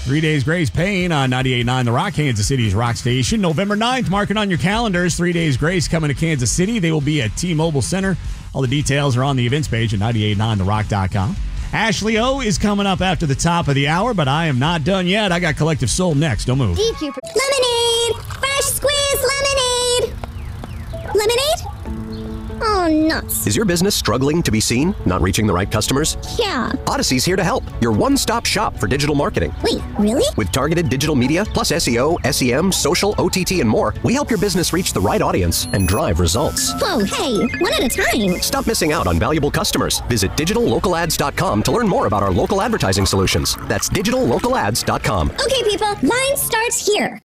3 Days Grace Payne on 98.9 The Rock, Kansas City's rock station. November 9th, mark it on your calendars. 3 Days Grace coming to Kansas City. They will be at T-Mobile Center. All the details are on the events page at 989therock.com. Ashley O is coming up after the top of the hour, but I am not done yet. I got Collective Soul next. Don't move. DQ. Lemonade! Fresh squeeze lemonade! Lemonade? Oh, nuts. Is your business struggling to be seen? Not reaching the right customers? Yeah. Odyssey's here to help. Your one-stop shop for digital marketing. Wait, really? With targeted digital media, plus SEO, SEM, social, OTT, and more, we help your business reach the right audience and drive results. Whoa, hey, one at a time. Stop missing out on valuable customers. Visit digitallocalads.com to learn more about our local advertising solutions. That's digitallocalads.com. Okay, people, line starts here.